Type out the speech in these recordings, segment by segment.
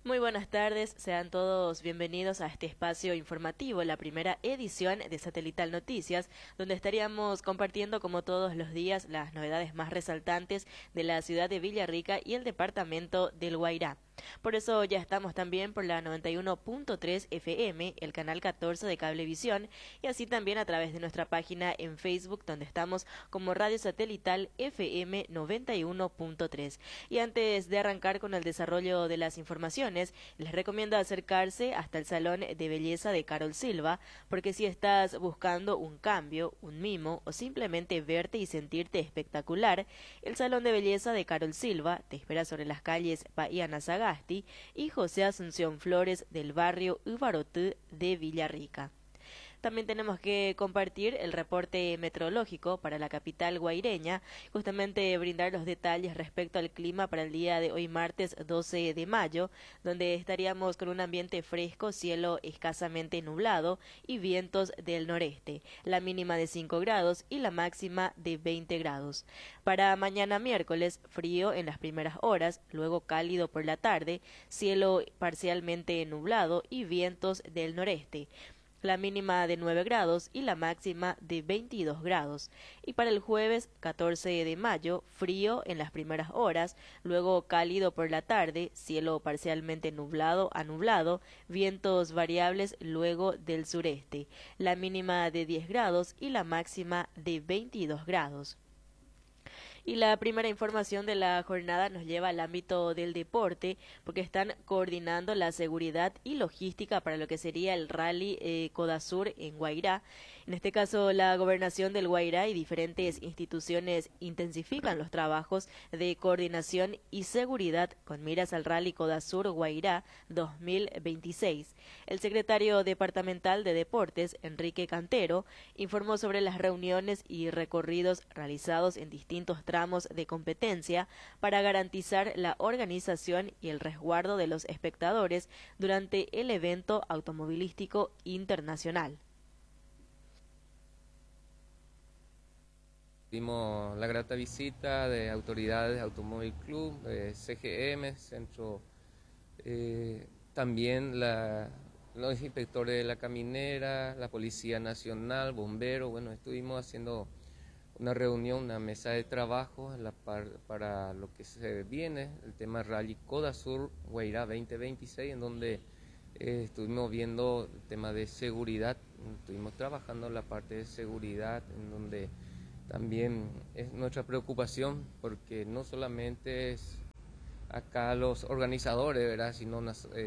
Muy buenas tardes, sean todos bienvenidos a este espacio informativo, la primera edición de Satelital Noticias, donde estaríamos compartiendo como todos los días las novedades más resaltantes de la ciudad de Villarrica y el departamento del Guairá. Por eso ya estamos también por la 91.3 FM, el canal 14 de Cablevisión, y así también a través de nuestra página en Facebook, donde estamos como Radio Satelital FM 91.3. Y antes de arrancar con el desarrollo de las informaciones, les recomiendo acercarse hasta el Salón de Belleza de Carol Silva, porque si estás buscando un cambio, un mimo o simplemente verte y sentirte espectacular, el Salón de Belleza de Carol Silva te espera sobre las calles Bahía Nasagasti y José Asunción Flores del barrio Ubarotú de Villarrica. También tenemos que compartir el reporte meteorológico para la capital guaireña, justamente brindar los detalles respecto al clima para el día de hoy martes 12 de mayo, donde estaríamos con un ambiente fresco, cielo escasamente nublado y vientos del noreste, la mínima de 5 grados y la máxima de 20 grados. Para mañana miércoles, frío en las primeras horas, luego cálido por la tarde, cielo parcialmente nublado y vientos del noreste, la mínima de 9 grados y la máxima de 22 grados. Y para el jueves 14 de mayo, frío en las primeras horas, luego cálido por la tarde, cielo parcialmente nublado a nublado, vientos variables luego del sureste, la mínima de 10 grados y la máxima de 22 grados. Y la primera información de la jornada nos lleva al ámbito del deporte, porque están coordinando la seguridad y logística para lo que sería el Rally Codasur en Guairá. En este caso, la gobernación del Guairá y diferentes instituciones intensifican los trabajos de coordinación y seguridad con miras al Rally Codasur Guairá 2026. El secretario departamental de Deportes, Enrique Cantero, informó sobre las reuniones y recorridos realizados en distintos tramos de competencia para garantizar la organización y el resguardo de los espectadores durante el evento automovilístico internacional. Dimos la grata visita de autoridades de Automóvil Club, CGM, Centro, también los inspectores de la caminera, la Policía Nacional, bomberos. Bueno, estuvimos haciendo una reunión, una mesa de trabajo para lo que se viene, el tema Rally Codasur Guairá 2026, en donde estuvimos viendo el tema de seguridad, estuvimos trabajando la parte de seguridad, en donde también es nuestra preocupación, porque no solamente es acá los organizadores, ¿verdad? Sino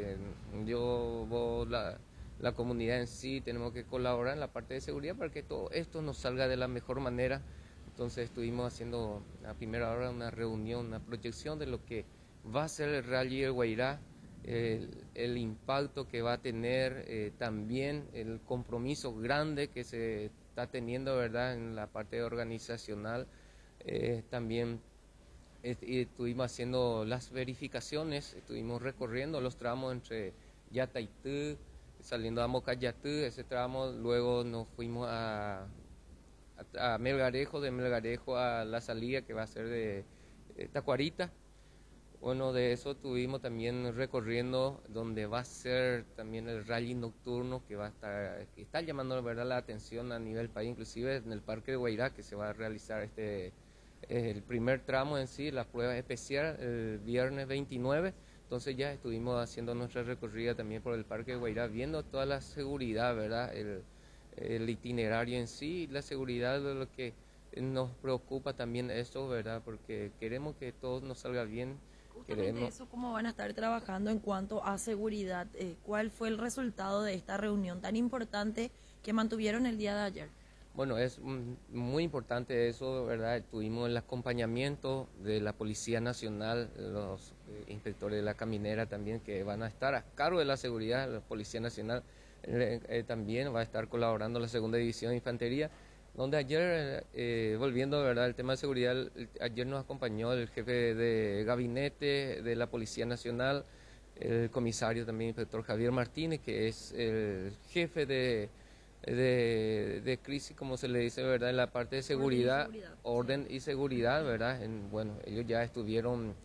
vos, la comunidad en sí, tenemos que colaborar en la parte de seguridad para que todo esto nos salga de la mejor manera. Entonces estuvimos haciendo a primera hora una reunión, una proyección de lo que va a ser el Rally del Guairá, el impacto que va a tener, también el compromiso grande que se está teniendo, ¿verdad?, en la parte organizacional. También estuvimos haciendo las verificaciones, estuvimos recorriendo los tramos entre Yataitú, saliendo a Mocayatú, ese tramo, luego nos fuimos a Melgarejo, de Melgarejo a la salida que va a ser de Tacuarita. Bueno, de eso estuvimos también recorriendo donde va a ser también el rally nocturno que que está llamando, ¿verdad?, la atención a nivel país, inclusive en el Parque de Guairá, que se va a realizar el primer tramo en sí, la prueba especial, el viernes 29. Entonces ya estuvimos haciendo nuestra recorrida también por el Parque de Guairá, viendo toda la seguridad, ¿verdad?, el itinerario en sí, la seguridad de lo que nos preocupa también eso, ¿verdad?, porque queremos que todo nos salga bien. Justamente eso, ¿cómo van a estar trabajando en cuanto a seguridad? ¿Cuál fue el resultado de esta reunión tan importante que mantuvieron el día de ayer? Bueno, es muy importante eso, ¿verdad? Tuvimos el acompañamiento de la Policía Nacional, los inspectores de la caminera también, que van a estar a cargo de la seguridad. La Policía Nacional también va a estar colaborando la Segunda División de Infantería, donde ayer, volviendo, ¿verdad?, al tema de seguridad, ayer nos acompañó el jefe de gabinete de la Policía Nacional, el comisario también, inspector Javier Martínez, que es el jefe de crisis, como se le dice, ¿verdad?, en la parte de seguridad, orden y seguridad, ¿verdad? Bueno, ellos ya estuvieron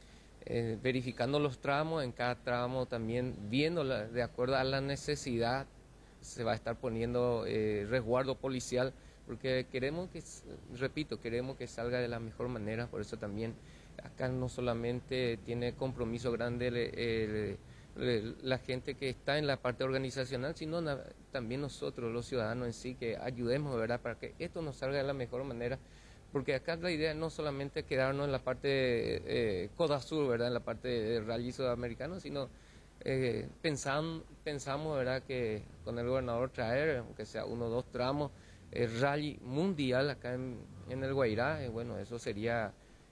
verificando los tramos, en cada tramo también viendo de acuerdo a la necesidad se va a estar poniendo resguardo policial, porque queremos que, repito, queremos que salga de la mejor manera. Por eso también acá no solamente tiene compromiso grande la gente que está en la parte organizacional, sino también nosotros, los ciudadanos en sí, que ayudemos, ¿verdad?, para que esto nos salga de la mejor manera. Porque acá la idea no solamente quedarnos en la parte Coda Sur, ¿verdad?, en la parte de rally sudamericano, sino pensamos, ¿verdad?, que con el gobernador traer, aunque sea 1 o 2 tramos, rally mundial acá en el Guairá. Bueno, eso sería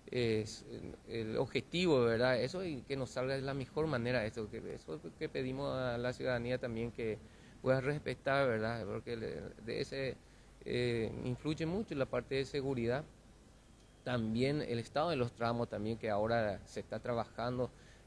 el objetivo, ¿verdad?, eso, y que nos salga de la mejor manera eso que pedimos a la ciudadanía también, que pueda respetar, ¿verdad?, porque de ese influye mucho la parte de seguridad. También el estado de los tramos también, que ahora se está trabajando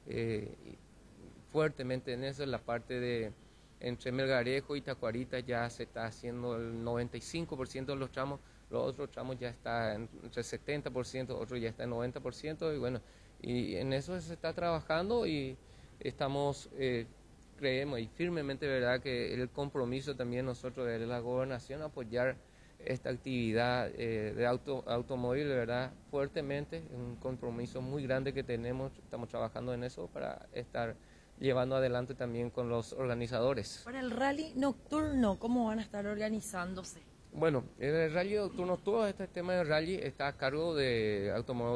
fuertemente en eso, en la parte de entre Melgarejo y Tacuarita ya se está haciendo el 95% de los tramos, los otros tramos ya está entre 70%, otros ya está en 90%, y bueno, y en eso se está trabajando, y estamos, creemos y firmemente, ¿verdad?, que el compromiso también nosotros de la gobernación apoyar esta actividad de automóvil, ¿verdad?, fuertemente, un compromiso muy grande que tenemos, estamos trabajando en eso para estar llevando adelante también con los organizadores. Para el rally nocturno, ¿cómo van a estar organizándose? Bueno, el rally nocturno, todo este tema de rally está a cargo de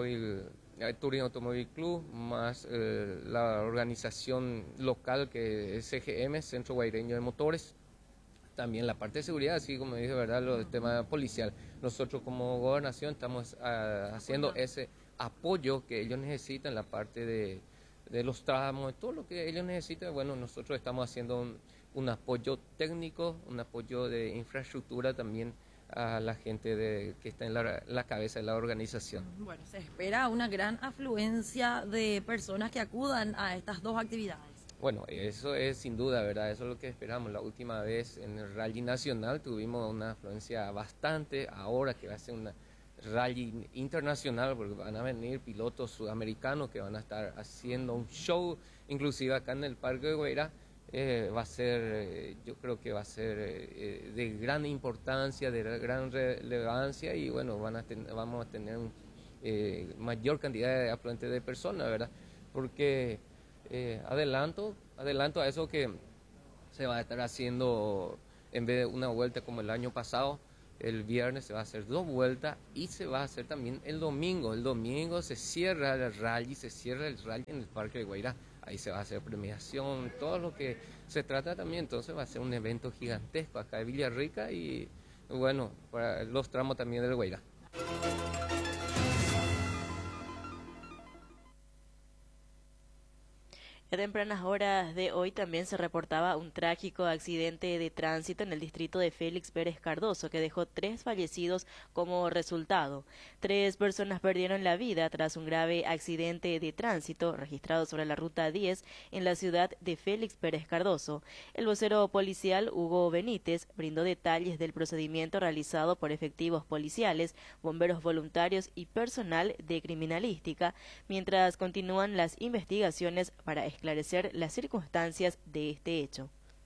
Turing Automóvil Club, más la organización local que es CGM, Centro Guaireño de Motores. También la parte de seguridad, así como dije, ¿verdad?, el tema policial. Nosotros como gobernación estamos haciendo ese apoyo que ellos necesitan, la parte de los tramos, todo lo que ellos necesitan. Bueno, nosotros estamos haciendo un apoyo técnico, un apoyo de infraestructura también a la gente que está en la cabeza de la organización. Bueno, se espera una gran afluencia de personas que acudan a estas 2 actividades. Bueno, eso es sin duda, ¿verdad? Eso es lo que esperamos. La última vez en el Rally Nacional tuvimos una afluencia bastante, ahora que va a ser una rally internacional, porque van a venir pilotos sudamericanos que van a estar haciendo un show, inclusive acá en el Parque de Guairá. Va a ser, yo creo que va a ser de gran importancia, de gran relevancia, y bueno, vamos a tener mayor cantidad de afluentes de personas, ¿verdad? Porque adelanto a eso, que se va a estar haciendo, en vez de una vuelta como el año pasado, el viernes se va a hacer 2 vueltas, y se va a hacer también el domingo. El domingo se cierra el rally en el Parque de Guairá. Ahí se va a hacer premiación, todo lo que se trata también. Entonces va a ser un evento gigantesco acá de Villarrica, y bueno, para los tramos también del Guairá. A tempranas horas de hoy también se reportaba un trágico accidente de tránsito en el distrito de Félix Pérez Cardoso, que dejó 3 fallecidos como resultado. 3 personas perdieron la vida tras un grave accidente de tránsito registrado sobre la ruta 10 en la ciudad de Félix Pérez Cardoso. El vocero policial Hugo Benítez brindó detalles del procedimiento realizado por efectivos policiales, bomberos voluntarios y personal de criminalística, mientras continúan las investigaciones para esclarecer las circunstancias de este hecho.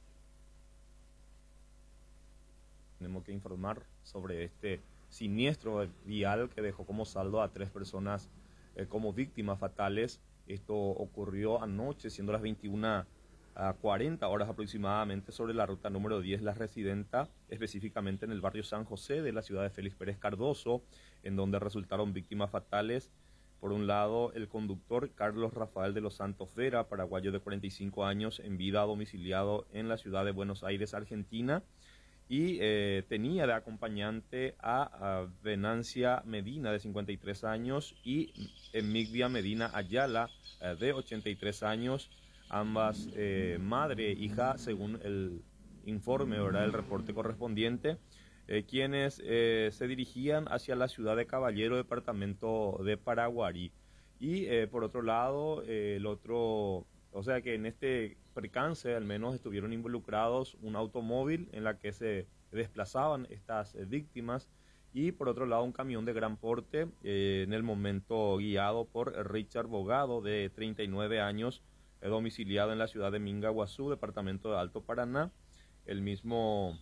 Tenemos que informar sobre este siniestro vial que dejó como saldo a 3 personas como víctimas fatales. Esto ocurrió anoche, siendo las 21:40 horas aproximadamente, sobre la ruta número 10, La Residenta, específicamente en el barrio San José de la ciudad de Félix Pérez Cardoso, en donde resultaron víctimas fatales. Por un lado, el conductor Carlos Rafael de los Santos Vera, paraguayo de 45 años, en vida, domiciliado en la ciudad de Buenos Aires, Argentina, y tenía de acompañante a Venancia Medina, de 53 años, y Emigdia Medina Ayala, de 83 años, ambas madre e hija, según el informe, ¿verdad?, el reporte correspondiente, quienes se dirigían hacia la ciudad de Caballero, departamento de Paraguarí. Y por otro lado, o sea que en este percance al menos estuvieron involucrados un automóvil en la que se desplazaban estas víctimas, Y por otro lado, un camión de gran porte, en el momento guiado por Richard Bogado, de 39 años, domiciliado en la ciudad de Mingaguazú, departamento de Alto Paraná. El mismo,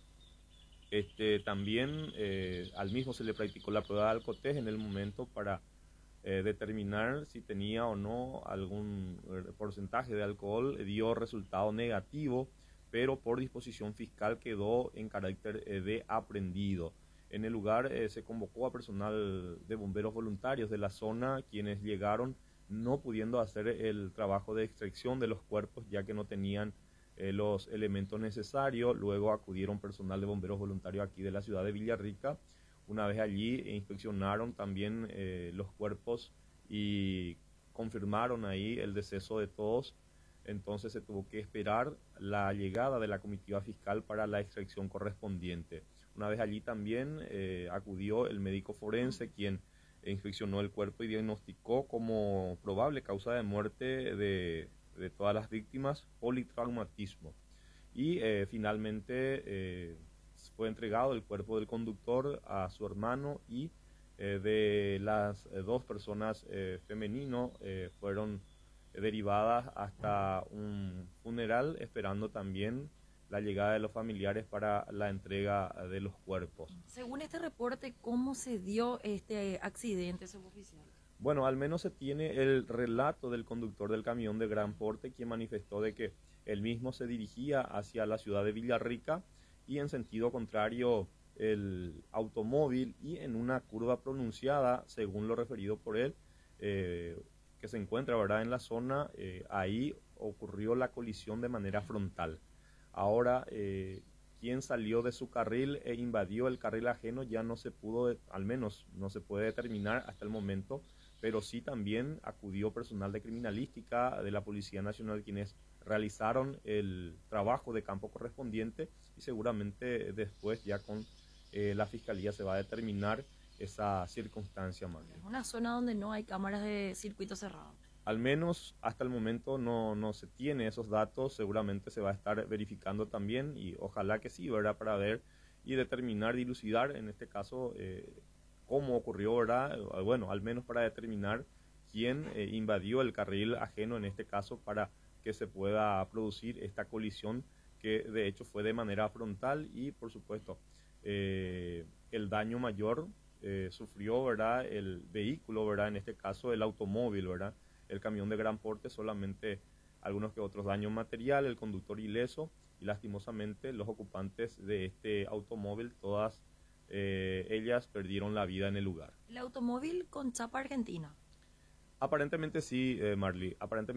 también al mismo se le practicó la prueba de alcotés en el momento para determinar si tenía o no algún porcentaje de alcohol. Dio resultado negativo, pero por disposición fiscal quedó en carácter de aprehendido. En el lugar se convocó a personal de bomberos voluntarios de la zona, quienes llegaron no pudiendo hacer el trabajo de extracción de los cuerpos, ya que no tenían los elementos necesarios. Luego acudieron personal de bomberos voluntarios aquí de la ciudad de Villarrica. Una vez allí inspeccionaron también los cuerpos y confirmaron ahí el deceso de todos. Entonces se tuvo que esperar la llegada de la comitiva fiscal para la extracción correspondiente. Una vez allí también acudió el médico forense, quien inspeccionó el cuerpo y diagnosticó como probable causa de muerte de todas las víctimas politraumatismo. Y finalmente fue entregado el cuerpo del conductor a su hermano, y de las dos personas femeninos fueron derivadas hasta un funeral, esperando también la llegada de los familiares para la entrega de los cuerpos. Según este reporte, ¿cómo se dio este accidente, suboficial? Bueno, al menos se tiene el relato del conductor del camión de gran porte, quien manifestó de que él mismo se dirigía hacia la ciudad de Villarrica y en sentido contrario el automóvil, y en una curva pronunciada, según lo referido por él, que se encuentra, ¿verdad?, en la zona, ahí ocurrió la colisión de manera frontal. Ahora, quien salió de su carril e invadió el carril ajeno ya no se pudo, al menos no se puede determinar hasta el momento, pero sí también acudió personal de criminalística de la Policía Nacional, quienes realizaron el trabajo de campo correspondiente, y seguramente después ya con la Fiscalía se va a determinar esa circunstancia más. Es una zona donde no hay cámaras de circuito cerrado. Al menos hasta el momento no se tiene esos datos. Seguramente se va a estar verificando también, y ojalá que sí, ¿verdad?, para ver y determinar, dilucidar en este caso cómo ocurrió, ¿verdad? Bueno, al menos para determinar quién invadió el carril ajeno en este caso, para que se pueda producir esta colisión, que de hecho fue de manera frontal. Y por supuesto el daño mayor sufrió, ¿verdad?, el vehículo, ¿verdad?, en este caso el automóvil, ¿verdad?, el camión de gran porte, solamente algunos que otros daños materiales, el conductor ileso, y lastimosamente los ocupantes de este automóvil, todas ellas perdieron la vida en el lugar. ¿El automóvil con chapa argentina? Aparentemente sí, Marley, aparentemente